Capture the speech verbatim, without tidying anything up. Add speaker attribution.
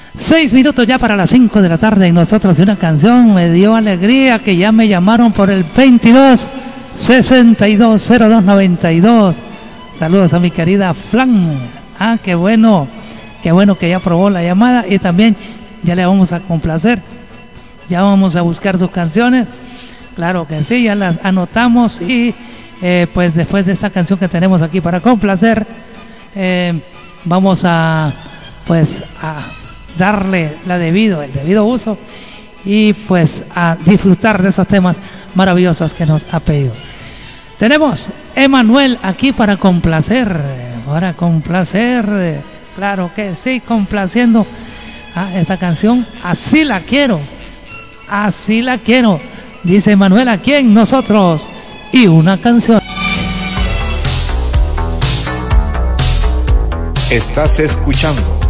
Speaker 1: Seis minutos ya para las cinco de la tarde y nosotros una canción me dio alegría que ya me llamaron por el veintidós sesenta y dos cero dos noventa y dos. Saludos a mi querida Flan. Ah, qué bueno, qué bueno que ya aprobó la llamada y también ya le vamos a complacer. Ya vamos a buscar sus canciones. Claro que sí, ya las anotamos y eh, pues después de esta canción que tenemos aquí para complacer, eh, vamos a pues a darle la debido, el debido uso y pues a disfrutar de esos temas maravillosos que nos ha pedido. Tenemos Emanuel aquí para complacer, para complacer, claro que sí, complaciendo a esta canción, así la quiero, así la quiero, dice Emanuel, aquí en nosotros y una canción.
Speaker 2: Estás escuchando